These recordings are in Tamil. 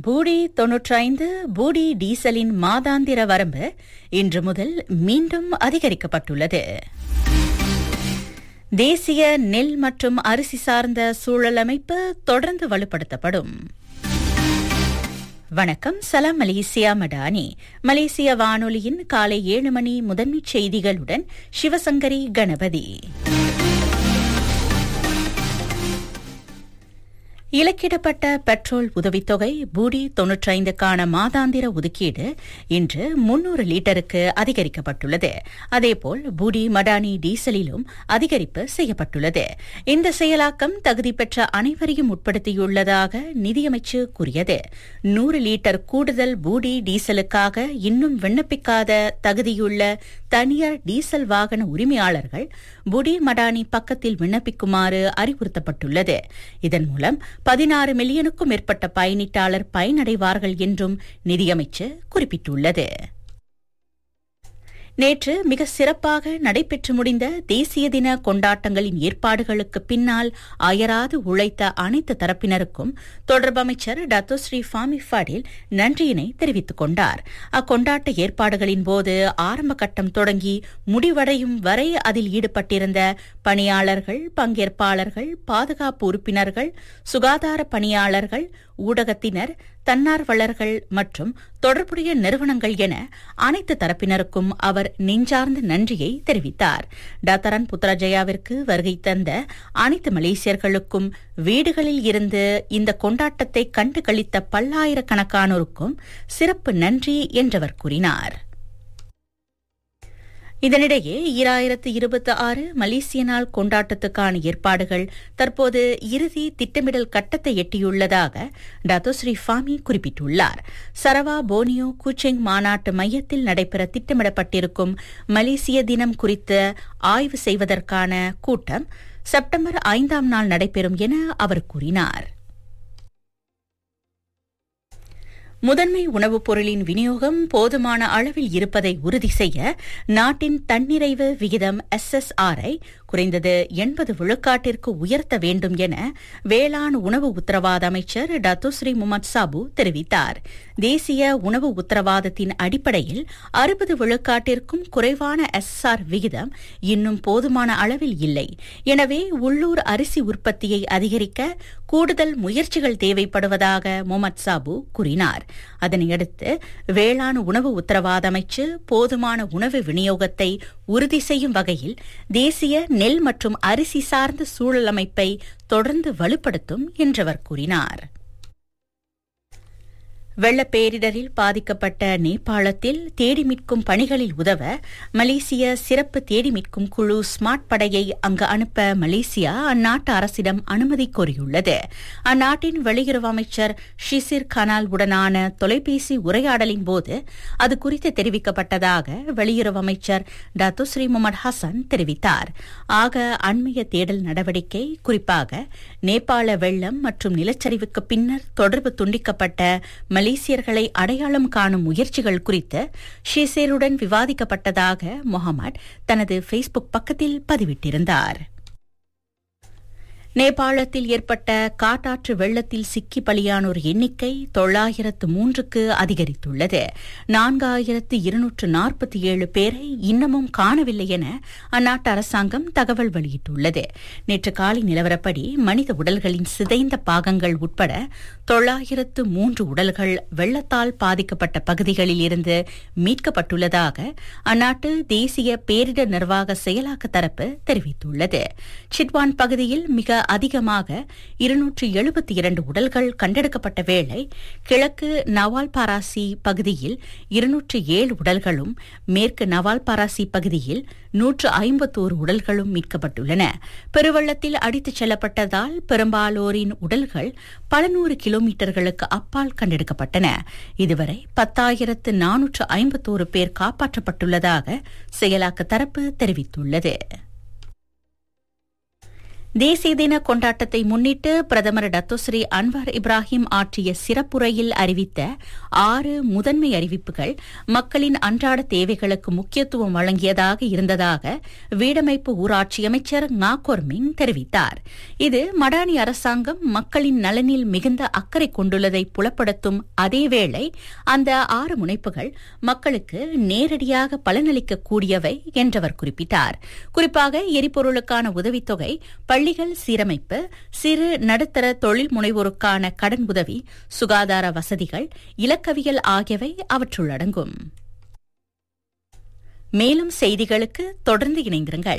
பூடி 95 பூடி டீசலின் மாதாந்திர வரம்பு இன்று முதல் மீண்டும் அதிகரிக்கப்பட்டுள்ளது. தேசிய நெல் மற்றும் அரிசி சார்ந்த சூழல் அமைப்பு தொடர்ந்து வலுப்படுத்தப்படும். வணக்கம், சலாம் மலேசியா மடானி. மலேசிய வானொலியின் காலை 7 மணி முதன்மைச் செய்திகளுடன் சிவசங்கரி கணபதி. இலக்கிடப்பட்ட பெட்ரோல் உதவித்தொகை பூடி 95க்கான மாதாந்திர ஒதுக்கீடு இன்று 300 லிட்டருக்கு அதிகரிக்கப்பட்டுள்ளது. அதேபோல் பூடி மடானி டீசலிலும் அதிகரிப்பு செய்யப்பட்டுள்ளது. இந்த செயலாக்கம் தகுதி பெற்ற அனைவரையும் உட்படுத்தியுள்ளதாக நிதியமைச்சு கூறியது. 100 லிட்டர் கூடுதல் பூடி டீசலுக்காக இன்னும் விண்ணப்பிக்காத தகுதியுள்ள தனியார் டீசல் வாகன உரிமையாளர்கள் பூடி மடானி பக்கத்தில் விண்ணப்பிக்குமாறு அறிவுறுத்தப்பட்டுள்ளது. இதன் மூலம் 16 மில்லியனுக்கும் மேற்பட்ட பயணிட்டாளர் பயனடைவார்கள் என்றும் நிதியமைச்சு குறிப்பிட்டுள்ளது. நேற்று மிக சிறப்பாக நடைபெற்று முடிந்த தேசிய தின கொண்டாட்டங்களின் ஏற்பாடுகளுக்கு பின்னால் அயராது உழைத்த அனைத்து தரப்பினருக்கும் தொடர்பு அமைச்சர் டத்தோஸ்ரீ ஃபாமி ஃபடில் நன்றியினை தெரிவித்துக் கொண்டார். அக்கொண்டாட்ட ஏற்பாடுகளின் போது ஆரம்ப கட்டம் தொடங்கி முடிவடையும் வரை அதில் ஈடுபட்டிருந்த பணியாளர்கள், பங்கேற்பாளர்கள், பாதுகாப்பு உறுப்பினர்கள், சுகாதார பணியாளர்கள், ஊடகத்தினர், தன்னார்வலர்கள் மற்றும் தொடர்புடைய நிறுவனங்கள் என அனைத்து தரப்பினருக்கும் அவர் நெஞ்சார்ந்த நன்றியை தெரிவித்தார். டாக்டரன் புத்ராஜயாவிற்கு வருகை தந்த அனைத்து மலேசியர்களுக்கும், வீடுகளில் இருந்து இந்த கொண்டாட்டத்தை கண்டு களித்த பல்லாயிரக்கணக்கானோருக்கும் சிறப்பு நன்றி என்றவர் கூறினார். இதனிடையே 2026 மலேசிய நாள் கொண்டாட்டத்துக்கான ஏற்பாடுகள் தற்போது இறுதி திட்டமிடல் கட்டத்தை எட்டியுள்ளதாக டத்தோஸ்ரீ ஃபாமி குறிப்பிட்டுள்ளார். சரவா போனியோ கூச்செங் மாநாட்டு மையத்தில் நடைபெற திட்டமிடப்பட்டிருக்கும் மலேசிய தினம் குறித்து ஆய்வு செய்வதற்கான கூட்டம் செப்டம்பர் 5ஆம் நாள் நடைபெறும் என அவர் கூறினார். முதன்மை உணவுப் பொருளின் விநியோகம் போதுமான அளவில் இருப்பதை உறுதி செய்ய நாட்டின் தன்னிறைவு விகிதம் SSRஐ குறைந்தது 80 விழுக்காட்டிற்கு உயர்த்த வேண்டும் என வேளாண் உணவு உத்தரவாத அமைச்சர் டத்தோஸ்ரீ முகமது சாபு தெரிவித்தார். தேசிய உணவு உத்தரவாதத்தின் அடிப்படையில் 60 விழுக்காட்டிற்கும் குறைவான SSR விகிதம் இன்னும் போதுமான அளவில் இல்லை. எனவே உள்ளூர் அரிசி உற்பத்தியை அதிகரிக்க கூடுதல் முயற்சிகள் தேவைப்படுவதாக முகமது சாபு கூறினார். அதனையடுத்து வேளாண் உணவு உத்தரவாத அமைச்சு போதுமான உணவு விநியோகத்தை உறுதி செய்யும் வகையில் தேசிய நெல் மற்றும் அரிசி சார்ந்த சூழல் அமைப்பை தொடர்ந்து வலுப்படுத்தும் என்றவர் கூறினார். வெள்ளப்பேரிடரில் பாதிக்கப்பட்ட நேபாளத்தில் தேடி மீட்கும் பணிகளில் உதவ மலேசிய சிறப்பு தேடி மீட்கும் குழு ஸ்மார்ட் படையை அங்கு அனுப்ப மலேசியா அந்நாட்டு அரசிடம் அனுமதி கோரியுள்ளது. அந்நாட்டின் வெளியுறவு அமைச்சர் ஷிசிர் கனால் உடனான தொலைபேசி உரையாடலின் போது அது குறித்து தெரிவிக்கப்பட்டதாக வெளியுறவு அமைச்சர் டத்தோஸ்ரீ முகமது ஹசன் தெரிவித்தார். ஆக அண்மைய தேடல் நடவடிக்கை குறிப்பாக நேபாள வெள்ளம் மற்றும் நிலச்சரிவுக்கு பின்னர் தொடர்பு துண்டிக்கப்பட்ட மலேசியர்களை அடையாளம் காணும் முயற்சிகள் குறித்து ஷிசேருடன் விவாதிக்கப்பட்டதாக முகமது தனது ஃபேஸ்புக் பக்கத்தில் பதிவிட்டிருந்தார். நேபாளத்தில் ஏற்பட்ட காட்டாற்று வெள்ளத்தில் சிக்கி பலியானோர் எண்ணிக்கை 903க்கு அதிகரித்துள்ளது. 4247 பேரை இன்னமும் காணவில்லை என அந்நாட்டு அரசாங்கம் தகவல் வெளியிட்டுள்ளது. நேற்று காலை நிலவரப்படி மனித உடல்களின் சிதைந்த பாகங்கள் உட்பட 903 உடல்கள் வெள்ளத்தால் பாதிக்கப்பட்ட பகுதிகளில் இருந்து மீட்கப்பட்டுள்ளதாக அந்நாட்டு தேசிய பேரிடர் நிர்வாக செயலாக்க தரப்பு தெரிவித்துள்ளது. சிட்வான் பகுதியில் மிக அதிகமாக 272 உடல்கள் கண்டெடுக்கப்பட்ட வேளை கிழக்கு நவால்பாராசி பகுதியில் 207 உடல்களும் மேற்கு நவால்பாராசி பகுதியில் 151 உடல்களும் மீட்கப்பட்டுள்ளன. பெருவெள்ளத்தில் அடித்துச் செல்லப்பட்டதால் பெரும்பாலோரின் உடல்கள் பல 100 கிலோமீட்டர்களுக்கு அப்பால் கண்டெடுக்கப்பட்டன. இதுவரை 10,451 பேர் காப்பாற்றப்பட்டுள்ளதாக செயலாக்க தரப்பு தெரிவித்துள்ளது. தேசிய தின கொண்டாட்டத்தை முன்னிட்டு பிரதமர் டத்தோஸ்ரீ அன்வார் இப்ராஹிம் ஆற்றிய சிறப்புரையில் அறிவித்த 6 முதன்மை அறிவிப்புகள் மக்களின் அன்றாட தேவைகளுக்கு முக்கியத்துவம் வழங்கியதாக இருந்ததாக வீடமைப்பு ஊராட்சி அமைச்சர் ngakor-ming தெரிவித்தார். இது மடானி அரசாங்கம் மக்களின் நலனில் மிகுந்த அக்கறை கொண்டுள்ளதை புலப்படுத்தும் அதேவேளை அந்த 6 முனைப்புகள் மக்களுக்கு நேரடியாக பலனளிக்கக்கூடியவை என்றவர் குறிப்பிட்டார். குறிப்பாக எரிபொருளுக்கான உதவித்தொகை, பள்ளிகள் சீரமைப்பு, சிறு நடுத்தர தொழில் முனைவோருக்கான கடன் உதவி, சுகாதார வசதிகள், இலக்கவியல் ஆகியவை அவற்றுள் அடங்கும். மேலும் செய்திகளுக்கு தொடர்ந்து இணைந்திருங்கள்.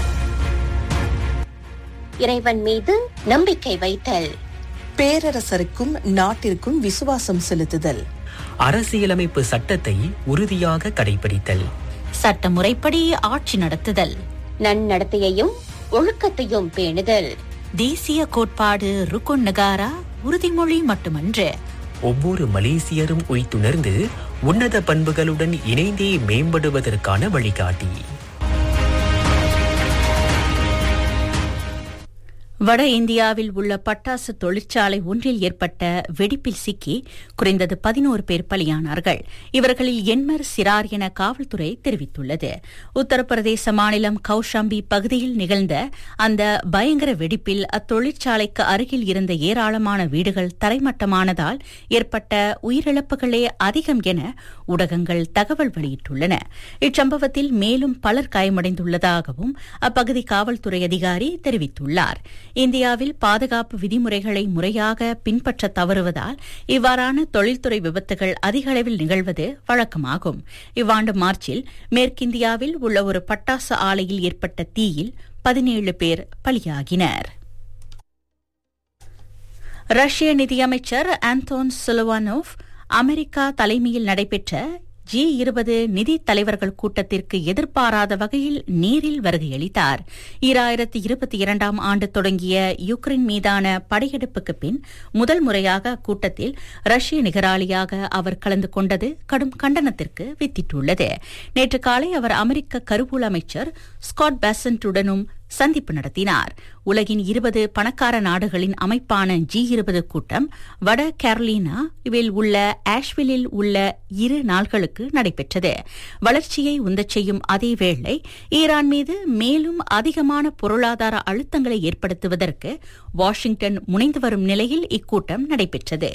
இறைவன் மீது நம்பிக்கை வைத்தல், பேரரசருக்கும் நாட்டிற்கும் விசுவாசம் செலுத்துதல், அரசியலமைப்பு சட்டத்தை உறுதியாக கடைபிடித்தல், சட்ட முறைப்படி ஆட்சி நடத்துதல், நன்னடத்தையையும் ஒழுக்கத்தையும் பேணுதல், தேசிய கோட்பாடு ருக்குன் நகாரா உறுதிமொழி மட்டுமன்று, ஒவ்வொரு மலேசியரும் உய்த்துணர்ந்து உன்னத பண்புகளுடன் இணைந்தே மேம்படுவதற்கான வழிகாட்டி. வட இந்தியாவில் உள்ள பட்டாசு தொழிற்சாலை ஒன்றில் ஏற்பட்ட வெடிப்பில் சிக்கி குறைந்தது 11 பேர் பலியானார்கள். இவர்களில் எண்மர் சிறார் என காவல்துறை தெரிவித்துள்ளது. உத்தரப்பிரதேச மாநிலம் கௌஷாம்பி பகுதியில் நிகழ்ந்த அந்த பயங்கர வெடிப்பில் அத்தொழிற்சாலைக்கு அருகில் இருந்த ஏராளமான வீடுகள் தரைமட்டமானதால் ஏற்பட்ட உயிரிழப்புகளே அதிகம் என ஊடகங்கள் தகவல் வெளியிட்டுள்ளன. இச்சம்பவத்தில் மேலும் பலர் காயமடைந்துள்ளதாகவும் அப்பகுதி காவல்துறை அதிகாரி தெரிவித்துள்ளார். இந்தியாவில் பாதுகாப்பு விதிமுறைகளை முறையாக பின்பற்ற தவறுவதால் இவ்வாறான தொழில்துறை விபத்துகள் அதிக அளவில் நிகழ்வது வழக்கமாகும். இவ்வாண்டு மார்ச்சில் மேற்கிந்தியாவில் உள்ள ஒரு பட்டாசு ஆலையில் ஏற்பட்ட தீயில் 17 பேர் பலியாகினர். ரஷ்ய நிதியமைச்சர் ஆந்தோன் சிலுவானோவ் அமெரிக்கா தலைமையில் நடைபெற்ற G20 நிதி தலைவர்கள் கூட்டத்திற்கு எதிர்பாராத வகையில் நேரில் வருகையளித்தார். 2022ஆம் ஆண்டு தொடங்கிய யுக்ரைன் மீதான படையெடுப்புக்கு பின் முதல் முறையாக அக்கூட்டத்தில் ரஷ்ய நிகராளியாக அவர் கலந்து கொண்டது கடும் கண்டனத்திற்கு வித்திட்டுள்ளது. நேற்று காலை அவர் அமெரிக்க கருவூல அமைச்சர் ஸ்காட் பெசன்ட்டுடனும் சந்திப்பு நடத்தினார். உலகின் 20 பணக்கார நாடுகளின் அமைப்பான G20 கூட்டம் வட கேரோலினாவில் உள்ள ஆஷ்வில்லில் உள்ள 2 நாள்களுக்கு நடைபெற்றது. வளர்ச்சியை உந்தச் செய்யும் அதேவேளை ஈரான் மீது மேலும் அதிகமான பொருளாதார அழுத்தங்களை ஏற்படுத்துவதற்கு வாஷிங்டன் முனைந்து வரும் நிலையில் இக்கூட்டம் நடைபெற்றது.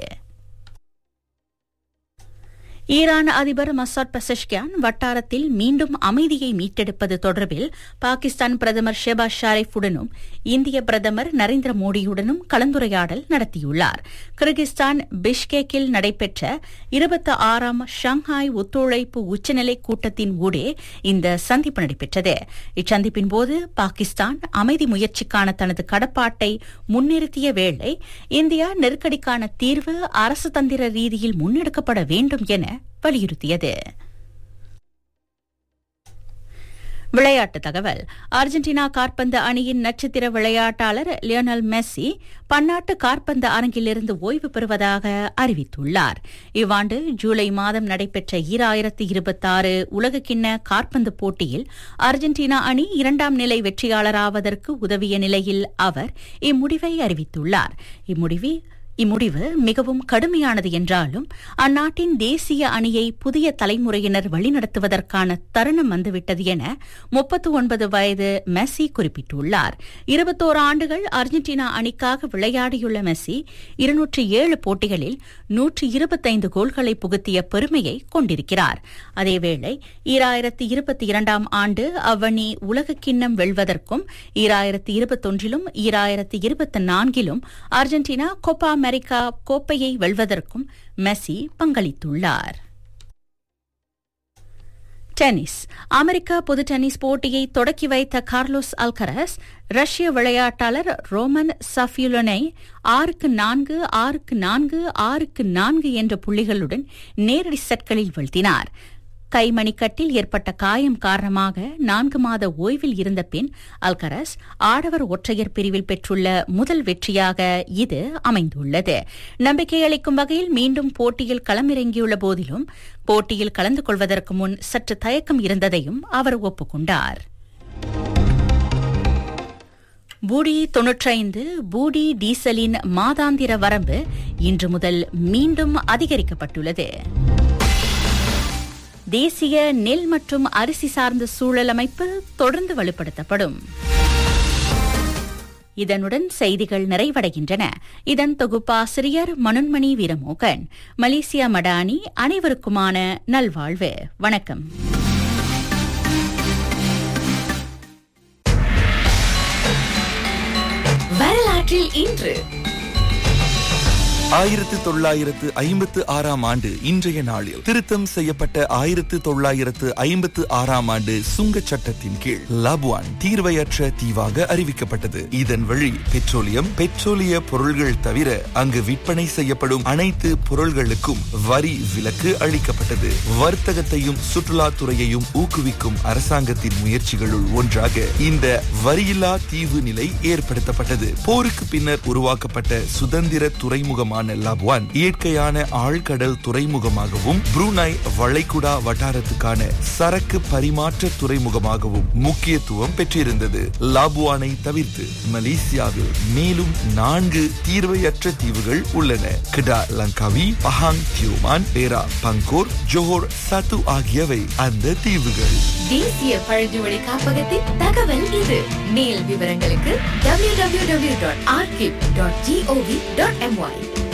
ஈரான் அதிபர் மசூத் பெசஷ்கியான் வட்டாரத்தில் மீண்டும் அமைதியை மீட்டெடுப்பது தொடர்பில் பாகிஸ்தான் பிரதமர் ஷெபாஸ் ஷரீஃபுடனும் இந்திய பிரதமர் நரேந்திர மோடியுடனும் கலந்துரையாடல் நடத்தியுள்ளார். கிர்கிஸ்தான் பிஷ்கேக்கில் நடைபெற்ற 26ஆம் ஷாங்காய் ஒத்துழைப்பு உச்சநிலை கூட்டத்தின் ஊடே இந்த சந்திப்பு நடைபெற்றது. இச்சந்திப்பின் போது பாகிஸ்தான் அமைதி முயற்சிக்கான தனது கடப்பாட்டை முன்னிறுத்திய வேளை இந்தியா நெருக்கடிக்கான தீர்வு அரசு தந்திர ரீதியில் முன்னெடுக்கப்பட வேண்டும் என வலியுறுத்தியது. விளையாட்டுத் தகவல். அர்ஜென்டினா காற்பந்து அணியின் நட்சத்திர விளையாட்டாளர் லியோனல் மெஸ்ஸி பன்னாட்டு காற்பந்து அரங்கிலிருந்து ஓய்வு பெறுவதாக அறிவித்துள்ளார். இவ்வாண்டு ஜூலை மாதம் நடைபெற்ற 2026 உலகக்கிண்ண காற்பந்து போட்டியில் அர்ஜென்டினா அணி 2ஆம் நிலை வெற்றியாளராவதற்கு உதவிய நிலையில் அவர் இம்முடிவை அறிவித்துள்ளார். இம்முடிவு மிகவும் கடுமையானது என்றாலும் அந்நாட்டின் தேசிய அணியை புதிய தலைமுறையினர் வழிநடத்துவதற்கான தருணம் வந்துவிட்டது என 39 வயது மெஸ்ஸி குறிப்பிட்டுள்ளார். 21 ஆண்டுகள் அர்ஜென்டினா அணிக்காக விளையாடியுள்ள மெஸ்ஸி 207 போட்டிகளில் 125 கோல்களை புகுத்திய பெருமையை கொண்டிருக்கிறார். அதேவேளை 2022ஆம் ஆண்டு அவ்வணி உலகக்கிண்ணம் வெல்வதற்கும் 2021லும் 2024லும் அர்ஜென்டினா கோப்பா அமெரிக்கா கோப்பையை வெல்வதற்கும் மெஸ்ஸி பங்களித்துள்ளார். டென்னிஸ். அமெரிக்க பொது டென்னிஸ் போட்டியை தொடக்கி வைத்த கார்லோஸ் அல்கரஸ் ரஷ்ய விளையாட்டாளர் ரோமன் சஃபியுலனை 6-4, 6-4, 6-4 என்ற புள்ளிகளுடன் நேரடி செட்களில் வீழ்த்தினார். கைமணிக்கட்டில் ஏற்பட்ட காயம் காரணமாக 4 மாத ஓய்வில் இருந்த பின் அல்கரஸ் ஆடவர் ஒற்றையர் பிரிவில் பெற்றுள்ள முதல் வெற்றியாக இது அமைந்துள்ளது. நம்பிக்கை அளிக்கும் வகையில் மீண்டும் போட்டியில் களமிறங்கியுள்ள போதிலும் போட்டியில் கலந்து கொள்வதற்கு முன் சற்று தயக்கம் இருந்ததையும் அவர் ஒப்புக்கொண்டார். பூடி 95 பூடி டீசலின் மாதாந்திர வரம்பு இன்று முதல் மீண்டும் அதிகரிக்கப்பட்டுள்ளது. தேசிய நெல் மற்றும் அரிசி சார்ந்த சூழல் அமைப்பு தொடர்ந்து வலுப்படுத்தப்படும். இதனுடன் செய்திகள் நிறைவடைகின்றன. இதன் தொகுப்பாசிரியர் மனோன்மணி வீரமோகன். மலேசியா மடானி. அனைவருக்குமான நல்வாழ்வு. வணக்கம். வரலாற்றில் இன்று 1956 ஆண்டு இன்றைய நாளில் திருத்தம் செய்யப்பட்ட 1956 ஆண்டு சுங்க சட்டத்தின் கீழ் லாபுவான் தீர்வையற்ற தீவாக அறிவிக்கப்பட்டது. இதன் வழி பெட்ரோலிய பொருள்கள் தவிர அங்கு விற்பனை செய்யப்படும் அனைத்து பொருள்களுக்கும் வரி விலக்கு அளிக்கப்பட்டது. வர்த்தகத்தையும் சுற்றுலாத்துறையையும் ஊக்குவிக்கும் அரசாங்கத்தின் முயற்சிகளுள் ஒன்றாக இந்த வரியில்லா தீவு நிலை ஏற்படுத்தப்பட்டது. போருக்கு பின்னர் உருவாக்கப்பட்ட சுதந்திர துறைமுகமான லாபுவான் இயற்கையான ஆழ்கடல் துறைமுகமாகவும் புரூனாய் வளைகுடா வட்டாரத்துக்கான சரக்கு பரிமாற்ற துறைமுகமாகவும் முக்கியத்துவம் பெற்றிருந்தது. லாபுவானை தவிர்த்து மலேசியாவில் மேலும் 4 தீர்வையற்ற தீவுகள் உள்ளன. கிடா லங்காவி, பஹாங் தியோமான், பேரா பங்கோர், ஜோஹர் சத்து ஆகியவை அந்த தீவுகள். தேசிய பழங்குடி காப்பகத்தின் தகவல் இது. மேல் விவரங்களுக்கு www.archive.gov.my